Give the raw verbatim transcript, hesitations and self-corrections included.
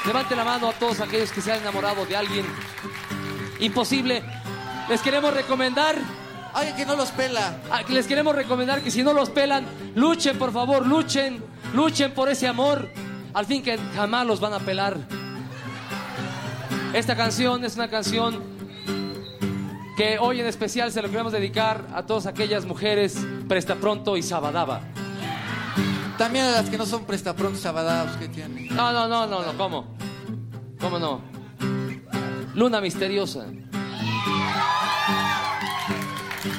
Levante la mano a todos aquellos que se han enamorado de alguien imposible. Les queremos recomendar... Alguien que no los pela. Les queremos recomendar que si no los pelan, luchen, por favor, luchen. Luchen por ese amor. Al fin que jamás los van a pelar. Esta canción es una canción que hoy en especial se lo queremos dedicar a todas aquellas mujeres prestapronto y sabadaba. También a las que no son prestapronto y sabadados que tienen. No, no, no, no, no, ¿cómo? ¿Cómo no? Luna misteriosa.